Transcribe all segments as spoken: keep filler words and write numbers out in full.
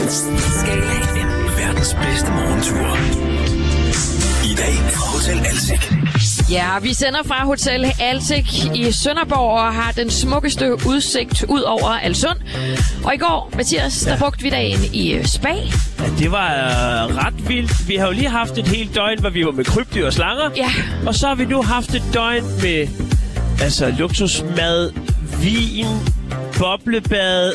Skala F M. Verdens bedste morgentur. I dag fra Hotel Alsik. Ja, vi sender fra Hotel Alsik i Sønderborg og har den smukkeste udsigt ud over Alsund. Og i går, Mathias, ja. der brugte vi dagen i spa. Ja, det var øh, ret vildt. Vi har jo lige haft et helt døgn, hvor vi var med krybdyr og slanger. Ja. Og så har vi nu haft et døgn med altså luksusmad, vin, boblebad,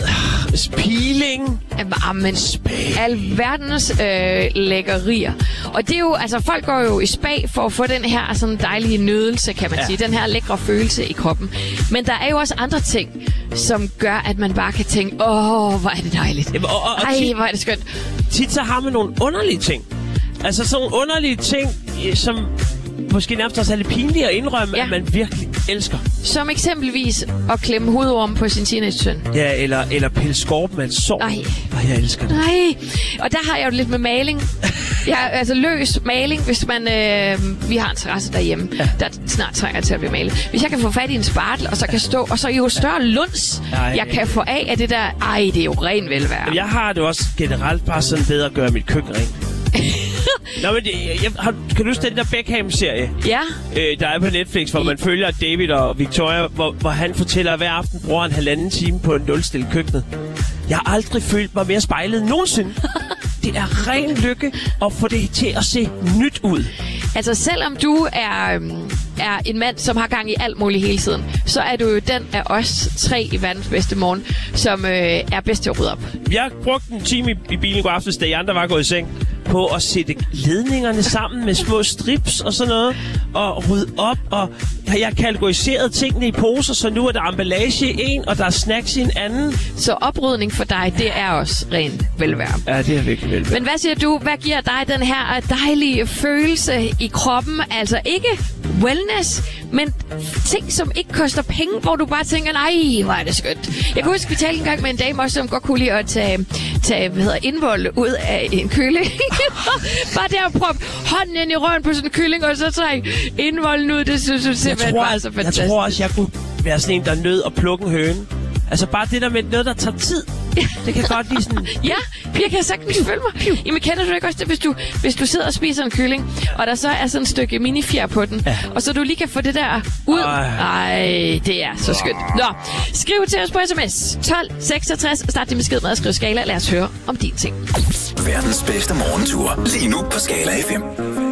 peeling. Jamen, alverdens øh, lækkerier. Og det er jo, altså folk går jo i spa for at få den her sådan dejlige nydelse, kan man ja. sige. Den her lækre følelse i kroppen. Men der er jo også andre ting, som gør, at man bare kan tænke, åh, hvor er det dejligt. Jamen, og, og, og Ej, tit, hvor er det skønt. Tit så har man nogle underlige ting. Altså sådan nogle underlige ting, som måske nærmest også er lidt pinlige at indrømme, ja. at man virkelig elsker. Som eksempelvis at klemme hovedormen på sin teenage-søn. Ja, eller, eller pille skorpen med en sår. Nej. Ej, jeg elsker det. Nej. Og der har jeg jo lidt med maling. Jeg har altså løs maling, hvis man... Øh, vi har en terrasse derhjemme, ja. der snart trænger til at blive malet. Hvis jeg kan få fat i en spartel, og så kan stå... Og så jo større luns, Ej. jeg kan få af af det der... Ej, det er jo ren velvære. Jeg har det også generelt bare sådan bedre at gøre mit køkken rent. Nå, men det, jeg, har, kan du huske den der Beckham-serie? Ja. Øh, der er på Netflix, hvor man følger David og Victoria, hvor, hvor han fortæller, at hver aften bruger en halvanden time på en nulstil køkkenet. Jeg har aldrig følt mig mere spejlet nogensinde. Det er ren lykke at få det til at se nyt ud. Altså, selvom du er, øhm, er en mand, som har gang i alt muligt hele tiden, så er du jo den af os tre i verdens bedste morgen, som øh, er bedst til at rydde op. Jeg brugte en time i, i bilen i går aftes, da I andre var gået i seng, på at sætte ledningerne sammen med små strips og sådan noget, og rydde op, og jeg har kategoriseret tingene i poser, så nu er der emballage i en, og der er snacks i en anden. Så oprydning for dig, det er også ren velvære. Ja, det er virkelig velvære. Men hvad siger du? Hvad giver dig den her dejlige følelse i kroppen? Altså ikke wellness, men ting, som ikke koster penge, hvor du bare tænker, nej, hvor er det skønt. Jeg kan huske, vi talte en gang med en dame også, som godt kunne lide at tage, tage hvad hedder, indvold ud af en kylling. Bare der at proppe hånden ind i røven på sådan en kylling, og så tage indvolden ud. Det synes jeg simpelthen var så fantastisk. Jeg tror også, jeg kunne være sådan en, der nød at plukke en høne. Altså bare det der med noget, der tager tid. Det kan godt lige sådan... Ja, jeg kan sagtens følge mig. Jamen, kender du ikke også det, hvis du, hvis du sidder og spiser en kylling, og der så er sådan et stykke minifjer på den, ja. og så du lige kan få det der ud? Ej, det er så skønt. Nå, skriv til os på sms tolv seksogtres. Start din besked med at skrive Skala. Lad os høre om din ting. Verdens bedste morgentur. Lige nu på Skala F M.